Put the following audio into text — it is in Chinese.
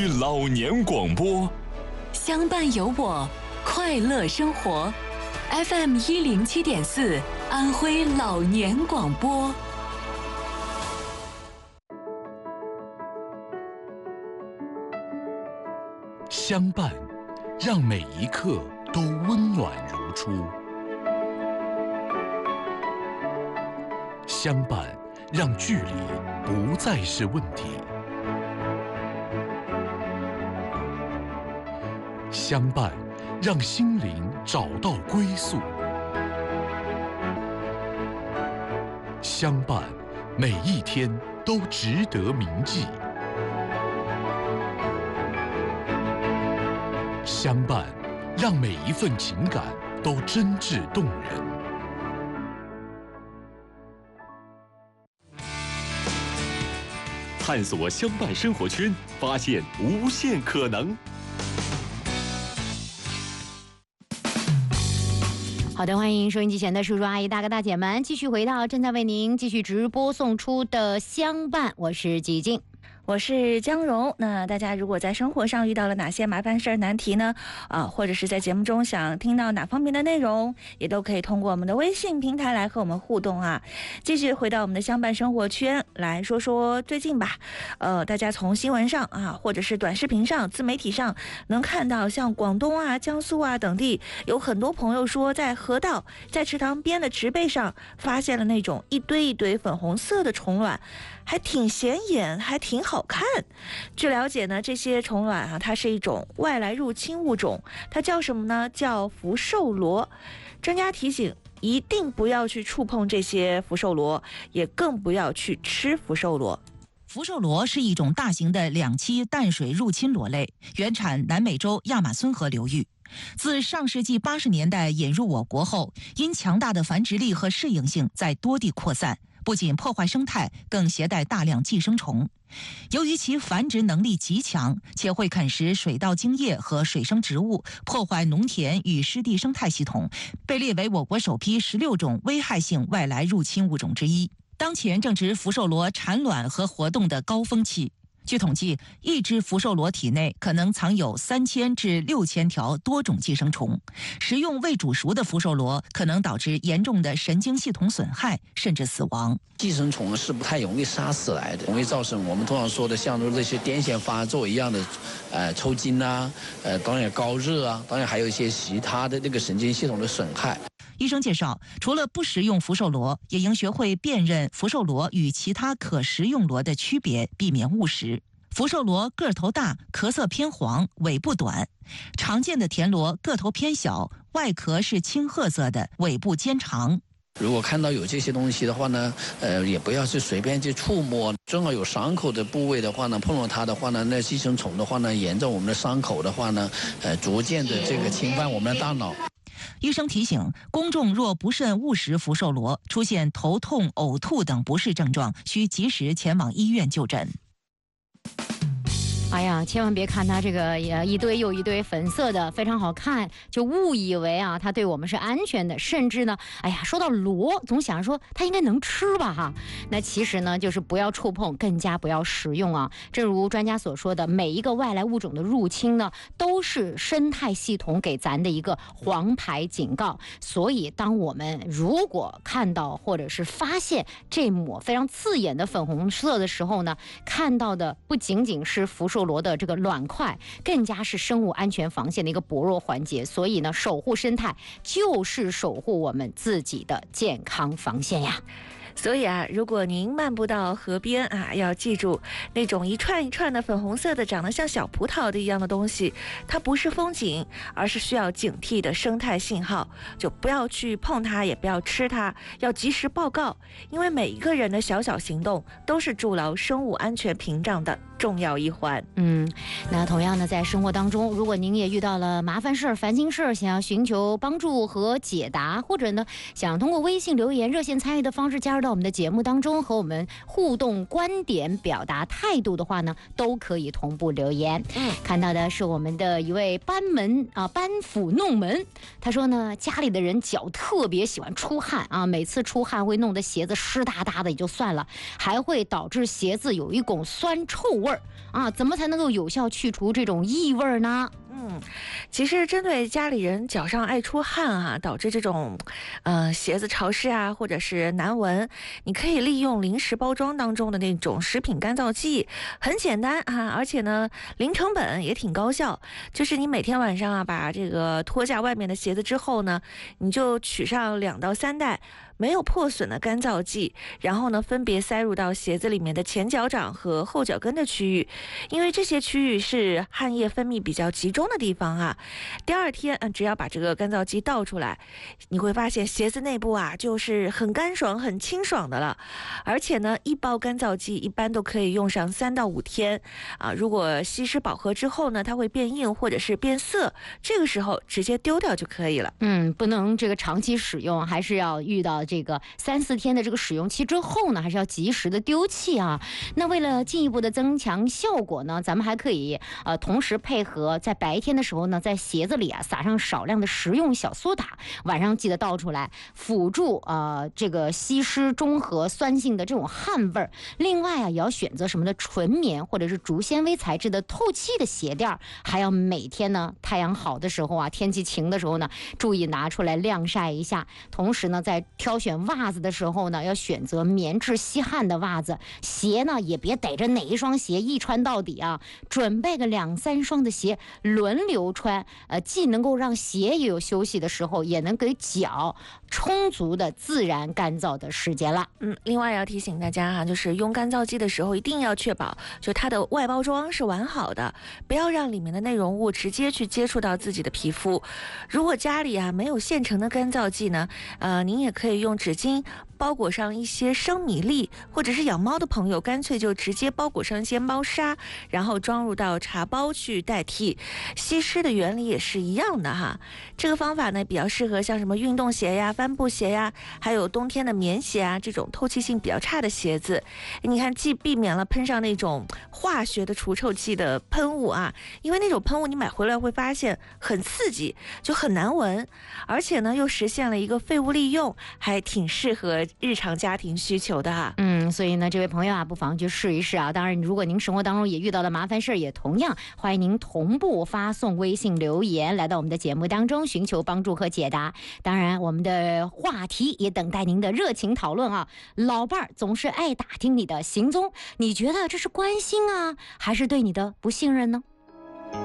老年广播， 相伴有我，快乐生活。FM 107.4，安徽老年广播。 相伴，让每一刻都温暖如初。相伴，让距离不再是问题。相伴，让心灵找到归宿。相伴，每一天都值得铭记。相伴，让每一份情感都真挚动人。 探索相伴生活圈，发现无限可能。 好的，欢迎收音机前的叔叔阿姨、大哥大姐们，继续回到正在为您继续直播送出的相伴，我是吉静。 我是江荣。那大家如果在生活上遇到了哪些麻烦事儿、难题呢？或者是在节目中想听到哪方面的内容，也都可以通过我们的微信平台来和我们互动啊。继续回到我们的相伴生活圈来说说最近吧。大家从新闻上啊，或者是短视频上、自媒体上能看到，像广东啊、江苏啊等地，有很多朋友说，在河道、在池塘边的植被上发现了那种一堆一堆粉红色的虫卵。还挺显眼，还挺好看。据了解呢，这些虫卵啊，它是一种外来入侵物种，它叫什么呢？叫福寿螺。专家提醒，一定不要去触碰这些福寿螺，也更不要去吃福寿螺。 福寿螺是一种大型的两栖淡水入侵螺类，原产南美洲亚马孙河流域。自上世纪80年代引入我国后，因强大的繁殖力和适应性，在多地扩散。不仅破坏生态，更携带大量寄生虫。由于其繁殖能力极强，且会啃食水稻茎叶和水生植物，破坏农田与湿地生态系统，被列为我国首批16种危害性外来入侵物种之一。当前正值福寿螺产卵和活动的高峰期。据统计，一只福寿螺体内可能藏有3000至6000条多种寄生虫。食用未煮熟的福寿螺可能导致严重的神经系统损害，甚至死亡。 寄生虫是不太容易杀死来的，容易造成我们通常说的像这些癫痫发作一样的抽筋啊，当然高热啊，当然还有一些其他的那个神经系统的损害。 医生介绍，除了不食用福寿螺，也应学会辨认福寿螺与其他可食用螺的区别，避免误食。福寿螺个头大，壳色偏黄，尾部短。常见的田螺个头偏小，外壳是青褐色的，尾部尖长。 如果看到有这些东西的话呢，也不要去随便去触摸。正好有伤口的部位的话呢，碰到它的话呢，那寄生虫的话呢，沿着我们的伤口的话呢，逐渐的这个侵犯我们的大脑。 医生提醒，公众若不慎误食福寿螺，出现头痛、呕吐等不适症状，需及时前往医院就诊。 哎呀，千万别看它这个一堆又一堆粉色的，非常好看，就误以为啊它对我们是安全的，甚至呢，哎呀，说到螺，总想说它应该能吃吧哈。那其实呢，就是不要触碰，更加不要食用啊。正如专家所说的，每一个外来物种的入侵呢，都是生态系统给咱的一个黄牌警告。所以，当我们如果看到或者是发现这抹非常刺眼的粉红色的时候呢，看到的不仅仅是福寿螺的这个卵块，更加是生物安全防线的一个薄弱环节。所以呢，守护生态就是守护我们自己的健康防线呀。 所以啊，如果您漫步到河边啊，要记住那种一串一串的粉红色的长得像小葡萄的一样的东西，它不是风景，而是需要警惕的生态信号，就不要去碰它，也不要吃它，要及时报告，因为每一个人的小小行动都是筑牢生物安全屏障的重要一环。 那同样呢，在生活当中，如果您也遇到了麻烦事儿、烦心事儿，想要寻求帮助和解答，或者呢，想通过微信留言、热线参与的方式加入到到我们的节目当中和我们互动观点、表达态度的话呢，都可以同步留言。看到的是我们的一位班府弄门，他说呢，家里的人脚特别喜欢出汗啊，每次出汗会弄得鞋子湿哒哒的也就算了，还会导致鞋子有一股酸臭味儿啊，怎么才能够有效去除这种异味呢？ 其实针对家里人脚上爱出汗啊，导致这种鞋子潮湿啊，或者是难闻，你可以利用零食包装当中的那种食品干燥剂，很简单啊，而且呢零成本也挺高效。就是你每天晚上啊，把这个脱下外面的鞋子之后呢，你就取上2到3袋没有破损的干燥剂，然后呢分别塞入到鞋子里面的前脚掌和后脚跟的区域，因为这些区域是汗液分泌比较集中的地方啊。第二天只要把这个干燥剂倒出来，你会发现鞋子内部啊就是很干爽很清爽的了。而且呢一包干燥剂一般都可以用上3到5天啊，如果吸湿饱和之后呢，它会变硬或者是变色，这个时候直接丢掉就可以了。 不能这个长期使用，还是要遇到这个3、4天的这个使用期之后呢，还是要及时的丢弃啊。那为了进一步的增强效果呢，咱们还可以同时配合在白天的时候呢，在鞋子里啊撒上少量的食用小苏打，晚上记得倒出来，辅助这个吸湿中和酸性的这种汗味儿。另外啊，也要选择什么的纯棉或者是竹纤维材质的透气的鞋垫，还要每天呢太阳好的时候啊，天气晴的时候呢，注意拿出来晾晒一下。同时呢，在挑选袜子的时候呢，要选择棉质吸汗的袜子，鞋呢也别逮着哪一双鞋一穿到底啊，准备个2、3双的鞋轮流穿，既能够让鞋也有休息的时候，也能给脚充足的自然干燥的时间了。 另外要提醒大家就是用干燥剂的时候一定要确保就它的外包装是完好的，不要让里面的内容物直接去接触到自己的皮肤。如果家里没有现成的干燥剂呢，您也可以用纸巾包裹上一些生米粒，或者是养猫的朋友干脆就直接包裹上一些猫砂，然后装入到茶包去代替。吸湿的原理也是一样的哈。这个方法呢比较适合像什么运动鞋呀、帆布鞋呀，还有冬天的棉鞋啊，这种透气性比较差的鞋子。你看，既避免了喷上那种化学的除臭剂的喷雾啊，因为那种喷雾你买回来会发现很刺激，就很难闻，而且呢又实现了一个废物利用，还挺适合日常家庭需求的哈。 所以呢，这位朋友不妨去试一试啊。当然，如果您生活当中也遇到了麻烦事儿，也同样欢迎您同步发送微信留言来到我们的节目当中，寻求帮助和解答。当然，我们的话题也等待您的热情讨论啊。老伴儿总是爱打听你的行踪，你觉得这是关心啊，还是对你的不信任呢？